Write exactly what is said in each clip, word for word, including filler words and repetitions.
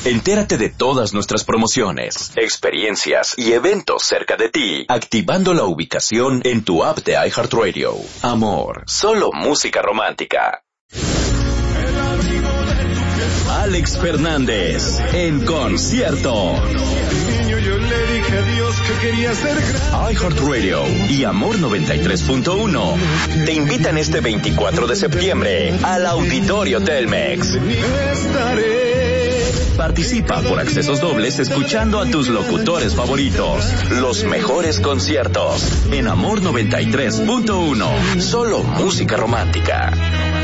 Entérate de todas nuestras promociones, experiencias y eventos cerca de ti, activando la ubicación en tu app de iHeartRadio. Amor, solo música romántica. Alex Fernández, en concierto. iHeartRadio y Amor noventa y tres punto uno te invitan este veinticuatro de septiembre al Auditorio Telmex. Participa por accesos dobles escuchando a tus locutores favoritos. Los mejores conciertos en Amor noventa y tres punto uno. Solo música romántica.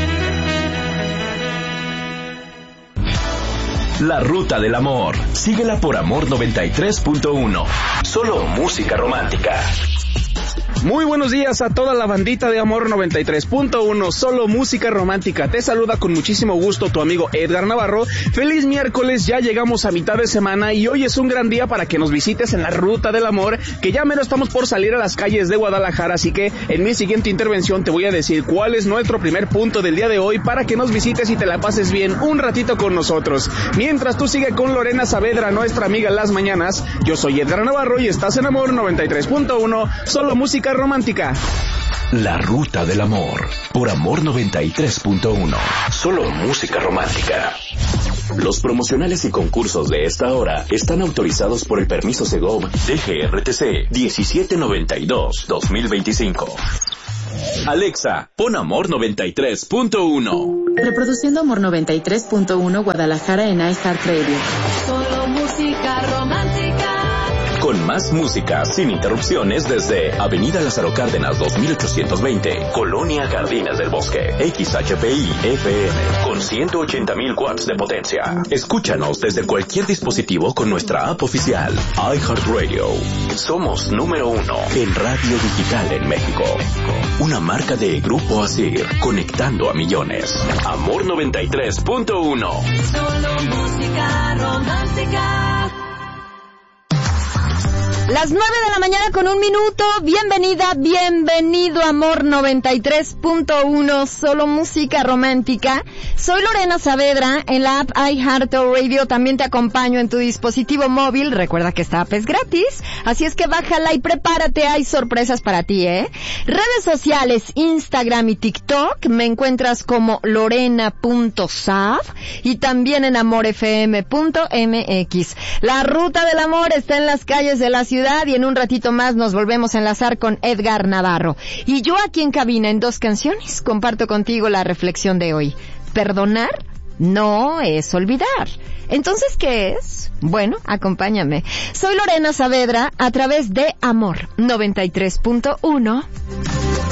La Ruta del Amor. Síguela por Amor noventa y tres punto uno. Solo música romántica. Muy buenos días a toda la bandita de Amor noventa y tres punto uno, solo música romántica. Te saluda con muchísimo gusto tu amigo Edgar Navarro. Feliz miércoles, ya llegamos a mitad de semana y hoy es un gran día para que nos visites en la Ruta del Amor, que ya menos estamos por salir a las calles de Guadalajara, así que en mi siguiente intervención te voy a decir cuál es nuestro primer punto del día de hoy para que nos visites y te la pases bien un ratito con nosotros. Mientras tú sigue con Lorena Saavedra, nuestra amiga en las mañanas, yo soy Edgar Navarro y estás en Amor noventa y tres punto uno, solo música romántica. La Ruta del Amor, por Amor noventa y tres punto uno. Solo música romántica. Los promocionales y concursos de esta hora están autorizados por el permiso Segov D G R T C diecisiete noventa y dos guión dos mil veinticinco. Alexa, pon Amor noventa y tres punto uno. Reproduciendo Amor noventa y tres punto uno Guadalajara en iHeartRadio. Solo música romántica. Con más música, sin interrupciones, desde Avenida Lázaro Cárdenas dos mil ochocientos veinte, Colonia Jardines del Bosque, X H P I F M, con ciento ochenta mil watts de potencia. Escúchanos desde cualquier dispositivo con nuestra app oficial, iHeartRadio. Somos número uno en radio digital en México. Una marca de Grupo Asir, conectando a millones. Amor noventa y tres punto uno. Solo música romántica. Las nueve de la mañana con un minuto. Bienvenida, bienvenido a Amor noventa y tres punto uno, solo música romántica. Soy Lorena Saavedra, en la app iHeartRadio también te acompaño en tu dispositivo móvil. Recuerda que esta app es gratis, así es que bájala y prepárate, hay sorpresas para ti, ¿eh? Redes sociales, Instagram y TikTok, me encuentras como lorena punto saab y también en amor f m punto m x. La Ruta del Amor está en las calles de la ciudad y en un ratito más nos volvemos a enlazar con Edgar Navarro. Y yo aquí en cabina en dos canciones comparto contigo la reflexión de hoy. Perdonar no es olvidar. Entonces, ¿qué es? Bueno, acompáñame. Soy Lorena Saavedra a través de Amor noventa y tres punto uno.